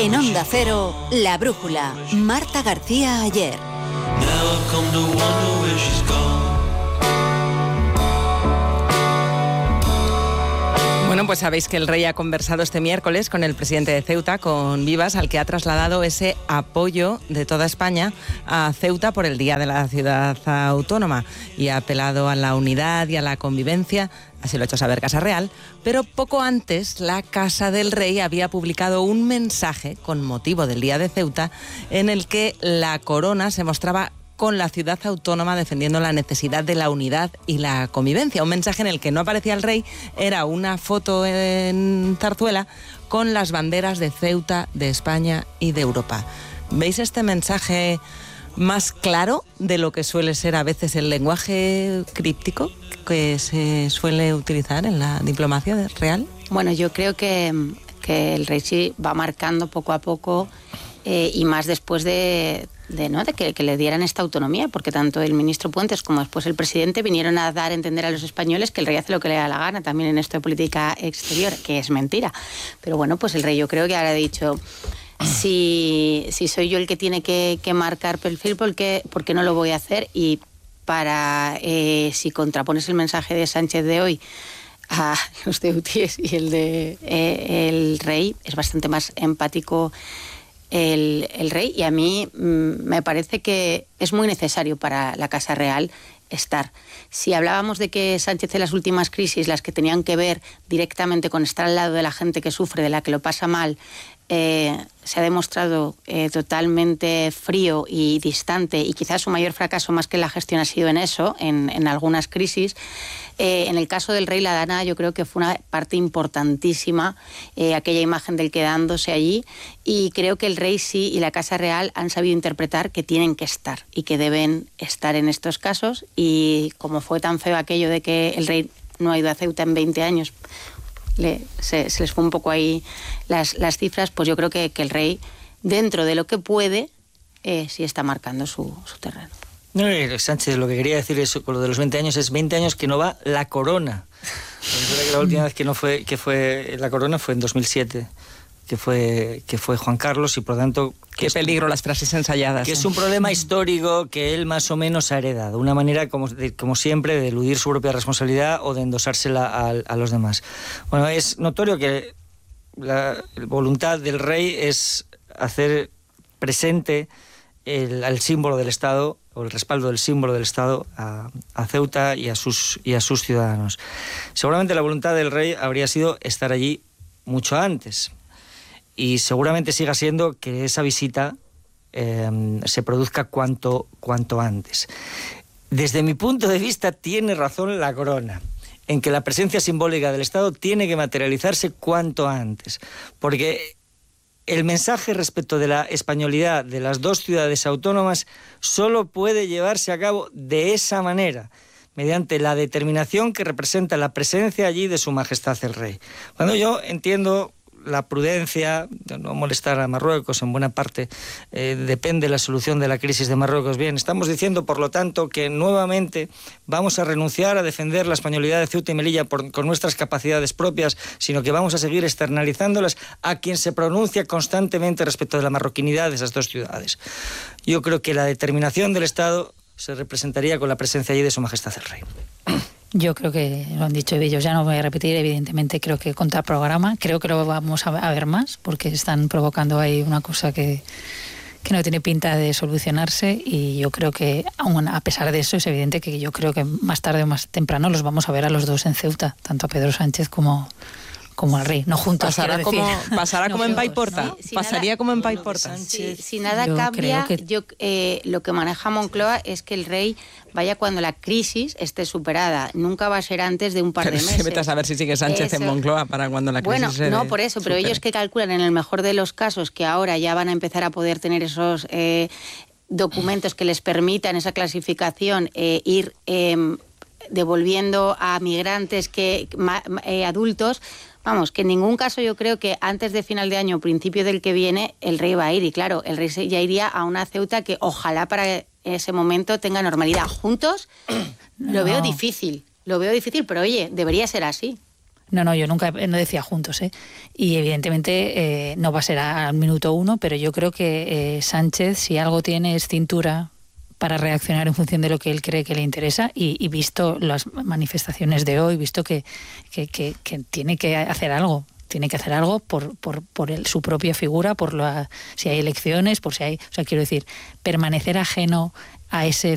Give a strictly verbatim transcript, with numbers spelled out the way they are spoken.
En Onda Cero, La Brújula, Marta García Ayer. Bueno, pues sabéis que el rey ha conversado este miércoles con el presidente de Ceuta, con Vivas, al que ha trasladado ese apoyo de toda España a Ceuta por el Día de la Ciudad Autónoma y ha apelado a la unidad y a la convivencia. Así lo ha hecho saber Casa Real, pero poco antes la Casa del Rey había publicado un mensaje con motivo del Día de Ceuta en el que la corona se mostraba con la ciudad autónoma defendiendo la necesidad de la unidad y la convivencia. Un mensaje en el que no aparecía el rey, era una foto en Zarzuela con las banderas de Ceuta, de España y de Europa. ¿Veis este mensaje más claro de lo que suele ser a veces el lenguaje críptico que se suele utilizar en la diplomacia real? Bueno, yo creo que, que el rey sí va marcando poco a poco eh, y más después de... de, ¿no? de que, que le dieran esta autonomía, porque tanto el ministro Puentes como después el presidente vinieron a dar a entender a los españoles que el rey hace lo que le da la gana también en esto de política exterior, que es mentira. Pero bueno, pues el rey yo creo que ahora ha dicho, si, si soy yo el que tiene que, que marcar perfil, ¿por qué, ¿por qué no lo voy a hacer? Y para, eh, si contrapones el mensaje de Sánchez de hoy a los ceutíes y el de eh, el rey, es bastante más empático El, el rey, y a mí mmm, me parece que es muy necesario para la Casa Real estar. Si hablábamos de que Sánchez en las últimas crisis, las que tenían que ver directamente con estar al lado de la gente que sufre, de la que lo pasa mal, eh, se ha demostrado eh, totalmente frío y distante, y quizás su mayor fracaso más que la gestión ha sido en eso, en, en algunas crisis. Eh, en el caso del rey La Dana yo creo que fue una parte importantísima, eh, aquella imagen del quedándose allí, y creo que el rey sí y la Casa Real han sabido interpretar que tienen que estar y que deben estar en estos casos, y como fue tan feo aquello de que el rey no ha ido a Ceuta en veinte años, le, se, se les fue un poco ahí las, las cifras, pues yo creo que, que el rey, dentro de lo que puede, eh, sí está marcando su, su terreno. No, Sánchez, lo que quería decir eso, con lo de los veinte años, es veinte años que no va la corona. Que la última vez que no fue que fue la corona fue en dos mil siete, que fue que fue Juan Carlos, y por tanto... Qué es, peligro las frases ensayadas. Que ¿eh? es un problema histórico que él más o menos ha heredado, una manera, como, de, como siempre, de eludir su propia responsabilidad o de endosársela a, a los demás. Bueno, es notorio que la voluntad del rey es hacer presente el, el símbolo del Estado, o el respaldo del símbolo del Estado a, a Ceuta y a, sus, y a sus ciudadanos. Seguramente la voluntad del rey habría sido estar allí mucho antes, y seguramente siga siendo que esa visita eh, se produzca cuanto, cuanto antes. Desde mi punto de vista tiene razón la corona en que la presencia simbólica del Estado tiene que materializarse cuanto antes, porque el mensaje respecto de la españolidad de las dos ciudades autónomas solo puede llevarse a cabo de esa manera, mediante la determinación que representa la presencia allí de Su Majestad el Rey. Cuando yo entiendo la prudencia, de no molestar a Marruecos, en buena parte eh, depende la solución de la crisis de Marruecos. Bien, estamos diciendo, por lo tanto, que nuevamente vamos a renunciar a defender la españolidad de Ceuta y Melilla por, con nuestras capacidades propias, sino que vamos a seguir externalizándolas a quien se pronuncia constantemente respecto de la marroquinidad de esas dos ciudades. Yo creo que la determinación del Estado se representaría con la presencia allí de Su Majestad el Rey. Yo creo que lo han dicho ellos, ya no voy a repetir, evidentemente creo que contra programa, creo que lo vamos a ver más, porque están provocando ahí una cosa que, que no tiene pinta de solucionarse, y yo creo que, aun a pesar de eso, es evidente que yo creo que más tarde o más temprano los vamos a ver a los dos en Ceuta, tanto a Pedro Sánchez como... como al rey, no juntos. Pasará como, pasará no, como en no, Paiporta. ¿no? Si Pasaría nada, como en Paiporta. Si, si nada yo cambia, que... yo eh, lo que maneja Moncloa es que el rey vaya cuando la crisis esté superada. Nunca va a ser antes de un par de pero meses. Vete a saber si sigue Sánchez eso. en Moncloa para cuando la crisis Bueno, se no por eso, pero supere. ellos que calculan en el mejor de los casos que ahora ya van a empezar a poder tener esos eh, documentos que les permitan esa clasificación, eh, ir eh, devolviendo a migrantes que ma, eh, adultos. Vamos, que en ningún caso yo creo que antes de final de año o principio del que viene el rey va a ir. Y claro, el rey ya iría a una Ceuta que ojalá para ese momento tenga normalidad. Juntos no. Lo veo difícil, lo veo difícil, pero oye, debería ser así. No, no, yo nunca no decía juntos, ¿eh? Y evidentemente eh, no va a ser al minuto uno, pero yo creo que eh, Sánchez, si algo tiene, es cintura para reaccionar en función de lo que él cree que le interesa, y, y visto las manifestaciones de hoy, visto que, que, que, que tiene que hacer algo. Tiene que hacer algo por, por, por el, su propia figura, por la, si hay elecciones, por si hay... O sea, quiero decir, permanecer ajeno a ese